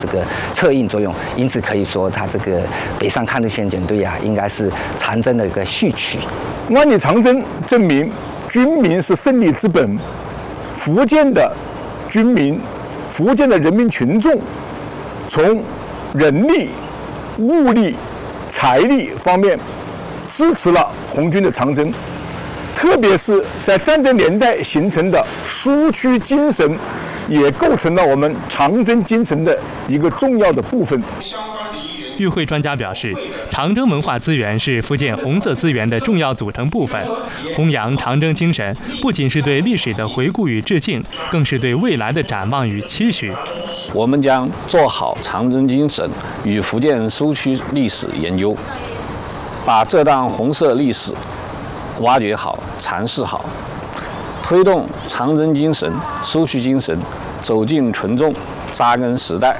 这个策应作用，因此可以说它这个北上抗日先遣队啊，应该是长征的一个序曲。 万里长征证明军民是胜利之本，福建的军民、福建的人民群众，从人力、物力、财力方面支持了红军的长征，特别是在战争年代形成的苏区精神，也构成了我们长征精神的一个重要的部分。 与会专家表示，长征文化资源是福建红色资源的重要组成部分。弘扬长征精神，不仅是对历史的回顾与致敬，更是对未来的展望与期许。 我们将做好长征精神与福建苏区历史研究，把这段红色历史挖掘好、阐释好，推动长征精神、苏区精神走进群众、扎根时代。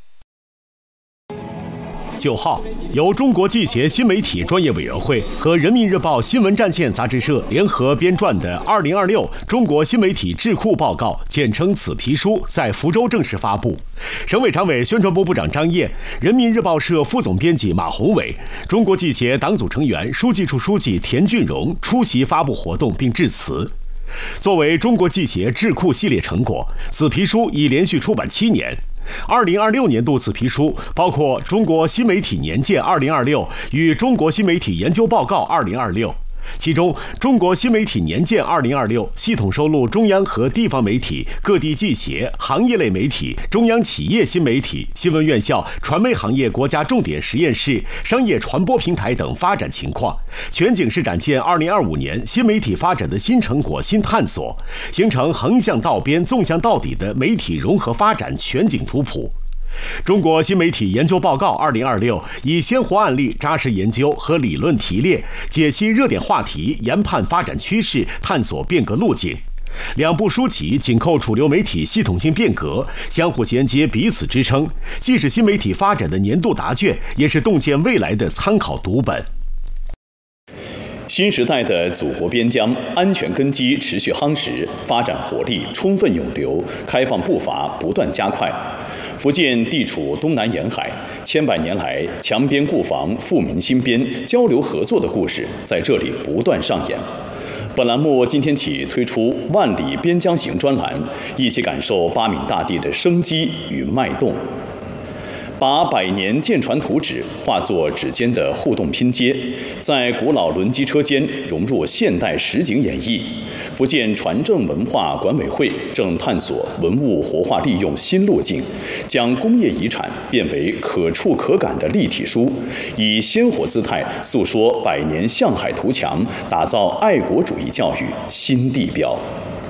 9号，由中国记协新媒体专业委员会和人民日报新闻战线杂志社联合编撰的《2026中国新媒体智库报告》简称此皮书在福州正式发布。省委常委、宣传部部长张燕、人民日报社副总编辑马宏伟、中国记协党组成员、书记处书记田俊荣出席发布活动并致辞。作为中国记协智库系列成果，此皮书已连续出版7年。2026年度此皮书包括《中国新媒体年鉴2026》与《中国新媒体研究报告2026》。其中，《中国新媒体年鉴2026》系统收录中央和地方媒体、各地记协、行业类媒体、中央企业新媒体、新闻院校、传媒行业国家重点实验室、商业传播平台等发展情况，全景式展现2025年新媒体发展的新成果、新探索，形成横向到边、纵向到底的媒体融合发展全景图谱。中国新媒体研究报告2026以鲜活案例、扎实研究和理论提炼，解析热点话题，研判发展趋势，探索变革路径。两部书籍紧扣主流媒体系统性变革，相互衔接，彼此支撑，既是新媒体发展的年度答卷，也是洞见未来的参考读本。 新时代的祖国边疆安全根基持续夯实，发展活力充分涌流，开放步伐不断加快。福建地处东南沿海，千百年来强边固防、富民兴边、交流合作的故事在这里不断上演。本栏目今天起推出“万里边疆行”专栏，一起感受八闽大地的生机与脉动。把100年舰船图纸化作指尖的互动拼接，在古老轮机车间融入现代实景演绎。福建船政文化管委会正探索文物活化利用新路径，将工业遗产变为可触可感的立体书，以鲜活姿态诉说100年向海图强，打造爱国主义教育新地标。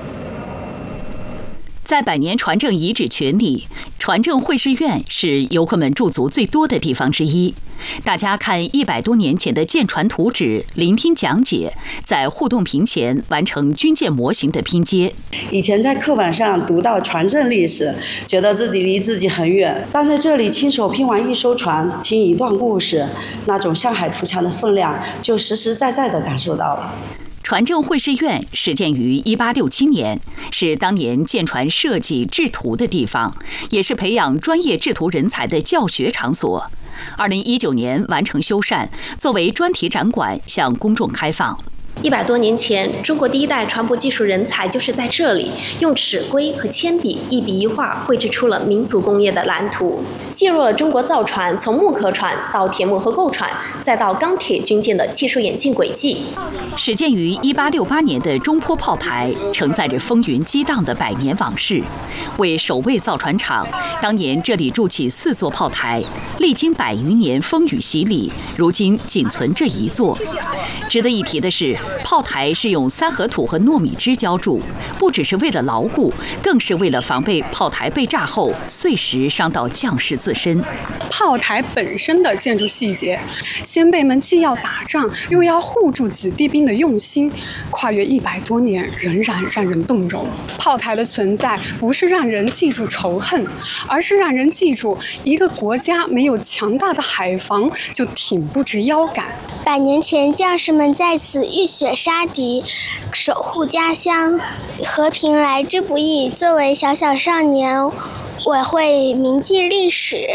在100年船政遗址群里，船政会试院是游客们驻足最多的地方之一。大家看100多年前的舰船图纸，聆听讲解，在互动屏前完成军舰模型的拼接。 以前在课本上读到船政历史，觉得自己离自己很远，但在这里亲手拼完一艘船，听一段故事，那种向海图强的分量就实实在在地感受到了。 船政会试院始建于1867年，是当年舰船设计制图的地方，也是培养专业制图人才的教学场所。2019年完成修缮，作为专题展馆向公众开放。 100多年前，中国第一代船舶技术人才就是在这里用尺规和铅笔一笔一画绘制出了民族工业的蓝图，记录了中国造船从木壳船到铁木合构船，再到钢铁军舰的技术演进轨迹。 始建于1868年的中坡炮台，承载着风云激荡的100年往事。为守卫造船厂，当年这里筑起4座炮台，历经100余年风雨洗礼，如今仅存这一座。值得一提的是，炮台是用3合土和糯米汁浇筑，不只是为了牢固，更是为了防备炮台被炸后碎石伤到将士自身。 炮台本身的建筑细节，先辈们既要打仗，又要护住子弟兵的用心，跨越100多年，仍然让人动容。炮台的存在不是让人记住仇恨，而是让人记住一个国家没有强大的海防就挺不直腰杆。 100年前，将士们在此浴血杀敌，守护家乡，和平来之不易。作为小小少年，我会铭记历史，